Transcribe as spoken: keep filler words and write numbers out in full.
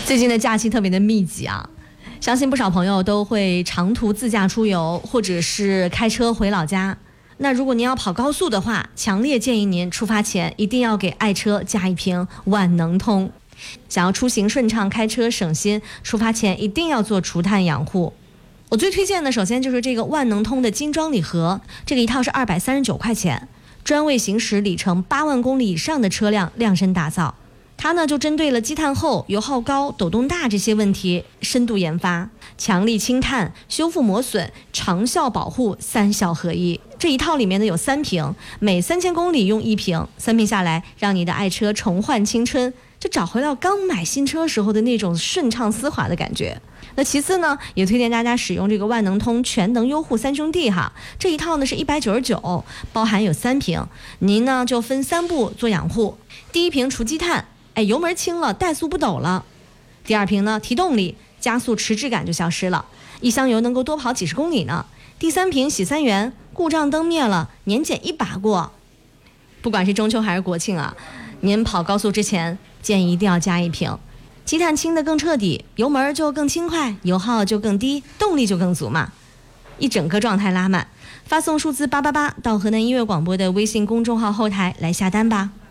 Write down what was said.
最近的假期特别的密集啊，相信不少朋友都会长途自驾出游，或者是开车回老家。那如果您要跑高速的话，强烈建议您出发前一定要给爱车加一瓶万能通。想要出行顺畅，开车省心，出发前一定要做除碳养护。我最推荐的首先就是这个万能通的精装礼盒，这个一套是二百三十九块钱，专为行驶里程八万公里以上的车辆量身打造。它呢就针对了积碳厚、油耗高、抖动大这些问题深度研发，强力清碳、修复磨损、长效保护三效合一。这一套里面呢有三瓶，每三千公里用一瓶，三瓶下来让你的爱车重焕青春，就找回到刚买新车时候的那种顺畅丝滑的感觉。那其次呢，也推荐大家使用这个万能通全能优护三兄弟哈，这一套呢是一百九十九，包含有三瓶，您呢就分三步做养护。第一瓶除积碳，哎，油门轻了，怠速不抖了。第二瓶呢提动力，加速迟滞感就消失了，一箱油能够多跑几十公里呢。第三瓶洗三元，故障灯灭了，年检一把过。不管是中秋还是国庆啊，您跑高速之前建议一定要加一瓶，积碳清的更彻底，油门就更轻快，油耗就更低，动力就更足嘛，一整个状态拉满。发送数字八八八到河南音乐广播的微信公众号后台来下单吧。